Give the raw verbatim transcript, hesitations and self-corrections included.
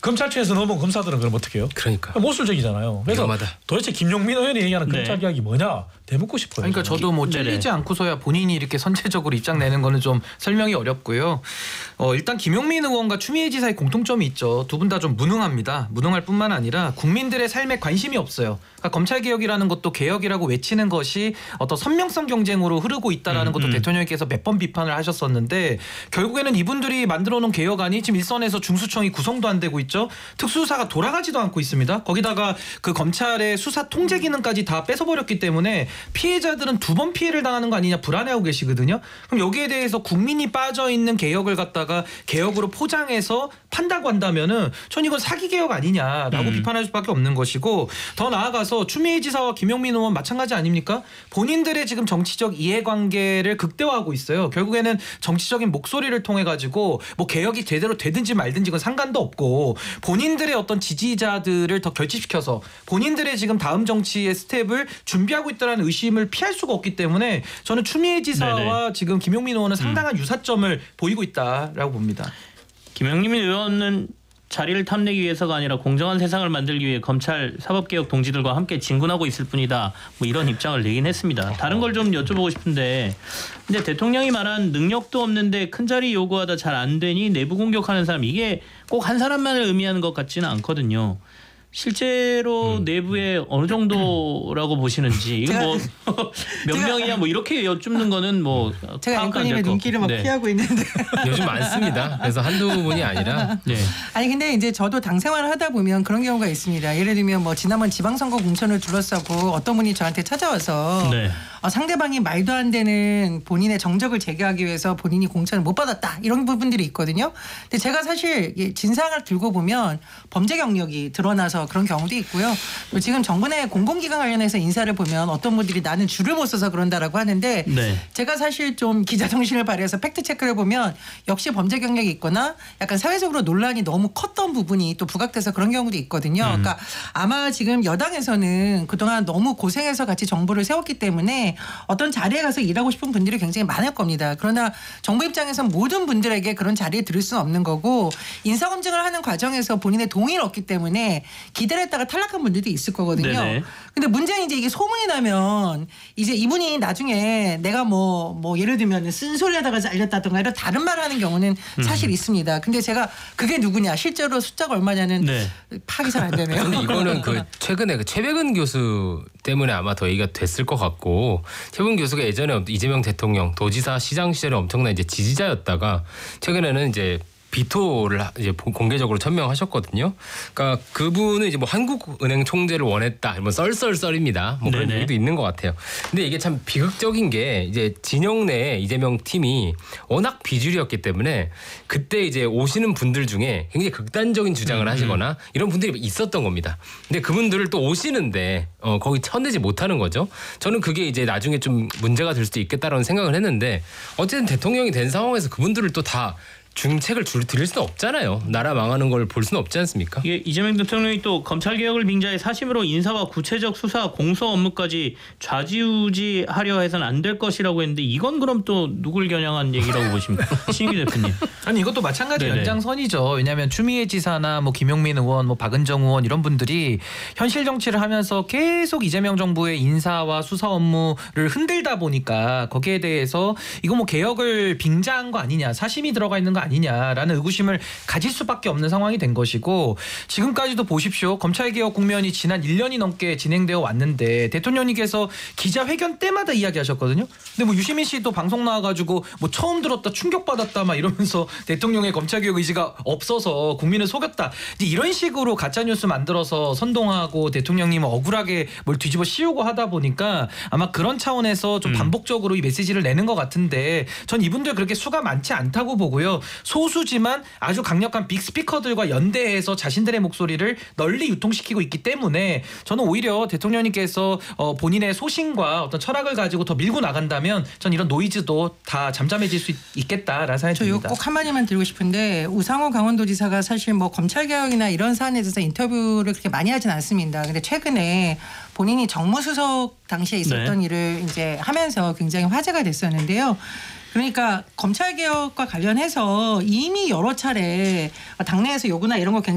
검찰청에서 넘어온 검사들은 그럼 어떻게 해요? 그러니까 모술적이잖아요. 그래서 위험하다. 도대체 김용민 의원이 얘기하는 네. 검찰 개혁이 뭐냐 되묻고 싶어요. 그러니까 저는. 저도 뭐 네네. 찔리지 않고서야 본인이 이렇게 선제적으로 입장 내는 거는 좀 설명이 어렵고요. 어, 일단 김용민 의원과 추미애 지사의 공통점이 있죠. 두 분 다 좀 무능합니다. 무능할 뿐만 아니라 국민들의 삶에 관심이 없어요. 그러니까 검찰 개혁이라는 것도 개혁이라고 외치는 것이 어떤 선명성 경쟁으로 흐르고 있다라는 음, 것도 음. 대통령께서 몇 번 비판을 하셨었는데 결국에는 이분들이 만들어놓은 개혁안이 지금 일선에서 중수청이 구성도 안 되고 있죠. 특수수사가 돌아가지도 않고 있습니다. 거기다가 그 검찰의 수사 통제 기능까지 다 뺏어버렸기 때문에 피해자들은 두 번 피해를 당하는 거 아니냐 불안해하고 계시거든요. 그럼 여기에 대해서 국민이 빠져있는 개혁을 갖다가 개혁으로 포장해서 판다고 한다면은 전 이건 사기 개혁 아니냐라고 음. 비판할 수밖에 없는 것이고 더 나아가서 추미애 지사와 김용민 의원 마찬가지 아닙니까? 본인들의 지금 정치적 이해관계를 극대화하고 있어요. 결국에는 정치적인 목소리를 통해 가지고 뭐 개혁이 제대로 되든지 말든지 건 상관도 없고 본인들의 어떤 지지자들을 더 결집시켜서 본인들의 지금 다음 정치의 스텝을 준비하고 있다는 의심을 피할 수가 없기 때문에 저는 추미애 지사와 네네. 지금 김용민 의원은 상당한 음. 유사점을 보이고 있다라고 봅니다. 김용민 의원은 자리를 탐내기 위해서가 아니라 공정한 세상을 만들기 위해 검찰 사법개혁 동지들과 함께 진군하고 있을 뿐이다. 뭐 이런 입장을 내긴 했습니다. 다른 걸 좀 여쭤보고 싶은데 근데 대통령이 말한 능력도 없는데 큰 자리 요구하다 잘 안 되니 내부 공격하는 사람 이게 꼭 한 사람만을 의미하는 것 같지는 않거든요. 실제로 음. 내부에 어느 정도라고 보시는지 이거 뭐 몇 명이냐 뭐 이렇게 여쭙는 거는 뭐 제가 파악도 안 앵커님의 될 것 눈길을 막 같고. 네. 피하고 있는데 요즘 많습니다. 그래서 한두 분이 아니라 네. 아니 근데 이제 저도 당 생활을 하다 보면 그런 경우가 있습니다. 예를 들면 뭐 지난번 지방선거 공천을 둘러싸고 어떤 분이 저한테 찾아와서 네. 어, 상대방이 말도 안 되는 본인의 정적을 제기하기 위해서 본인이 공천을 못 받았다 이런 부분들이 있거든요. 근데 제가 사실 진상을 들고 보면 범죄 경력이 드러나서 그런 경우도 있고요. 또 지금 정부 내 공공기관 관련해서 인사를 보면 어떤 분들이 나는 줄을 못 서서 그런다라고 하는데 네. 제가 사실 좀 기자정신을 발휘해서 팩트 체크를 보면 역시 범죄 경력이 있거나 약간 사회적으로 논란이 너무 컸던 부분이 또 부각돼서 그런 경우도 있거든요. 음. 그러니까 아마 지금 여당에서는 그동안 너무 고생해서 같이 정부를 세웠기 때문에 어떤 자리에 가서 일하고 싶은 분들이 굉장히 많을 겁니다. 그러나 정부 입장에서 모든 분들에게 그런 자리에 들을 수는 없는 거고 인사검증을 하는 과정에서 본인의 동의를 얻기 때문에 기대를 했다가 탈락한 분들도 있을 거거든요. 네네. 근데 문제는 이제 이게 소문이 나면 이제 이분이 나중에 내가 뭐, 뭐 예를 들면 쓴소리하다가 잘렸다든가 이런 다른 말을 하는 경우는 사실 음. 있습니다. 근데 제가 그게 누구냐 실제로 숫자가 얼마냐는 네. 파악이 잘 안 되네요. 근데 이거는 그 최근에 그 최백은 교수 때문에 아마 더 얘기가 됐을 것 같고 최백은 교수가 예전에 이재명 대통령 도지사 시장 시절에 엄청난 이제 지지자였다가 최근에는 이제 비토를 이제 공개적으로 천명하셨거든요. 그러니까 그분은 이제 뭐 한국은행 총재를 원했다, 뭐 썰썰썰입니다. 뭐 그런 네네. 얘기도 있는 것 같아요. 근데 이게 참 비극적인 게 이제 진영 내 이재명 팀이 워낙 비주류였기 때문에 그때 이제 오시는 분들 중에 굉장히 극단적인 주장을 음, 하시거나 이런 분들이 있었던 겁니다. 근데 그분들을 또 오시는데 어, 거기 쳐내지 못하는 거죠. 저는 그게 이제 나중에 좀 문제가 될 수도 있겠다라는 생각을 했는데 어쨌든 대통령이 된 상황에서 그분들을 또 다 중책을 줄 드릴 수는 없잖아요. 나라 망하는 걸 볼 수는 없지 않습니까? 이게 이재명 대통령이 또 검찰 개혁을 빙자해 사심으로 인사와 구체적 수사, 공소 업무까지 좌지우지하려 해서는 안 될 것이라고 했는데 이건 그럼 또 누굴 겨냥한 얘기라고 보십니까? 신규 대표님. 아니 이것도 마찬가지 네네. 연장선이죠. 왜냐하면 추미애 지사나 뭐 김용민 의원, 뭐 박은정 의원 이런 분들이 현실 정치를 하면서 계속 이재명 정부의 인사와 수사 업무를 흔들다 보니까 거기에 대해서 이거 뭐 개혁을 빙자한 거 아니냐, 사심이 들어가 있는 거 아니냐라는 의구심을 가질 수밖에 없는 상황이 된 것이고 지금까지도 보십시오. 검찰개혁 국면이 지난 일 년이 넘게 진행되어 왔는데 대통령님께서 기자회견 때마다 이야기하셨거든요. 근데 뭐 유시민 씨도 방송 나와가지고 뭐 처음 들었다, 충격받았다 막 이러면서 대통령의 검찰개혁 의지가 없어서 국민을 속였다. 이런 식으로 가짜뉴스 만들어서 선동하고 대통령님을 억울하게 뭘 뒤집어 씌우고 하다 보니까 아마 그런 차원에서 좀 음. 반복적으로 이 메시지를 내는 것 같은데 전 이분들 그렇게 수가 많지 않다고 보고요. 소수지만 아주 강력한 빅스피커들과 연대해서 자신들의 목소리를 널리 유통시키고 있기 때문에 저는 오히려 대통령님께서 어 본인의 소신과 어떤 철학을 가지고 더 밀고 나간다면 전 이런 노이즈도 다 잠잠해질 수 있, 있겠다라는 생각이 저 이거 듭니다. 꼭 한마디만 드리고 싶은데 우상호 강원도지사가 사실 뭐 검찰개혁이나 이런 사안에 대해서 인터뷰를 그렇게 많이 하진 않습니다. 근데 최근에 본인이 정무수석 당시에 있었던 네. 일을 이제 하면서 굉장히 화제가 됐었는데요. 그러니까 검찰개혁과 관련해서 이미 여러 차례 당내에서 요구나 이런 거 굉장히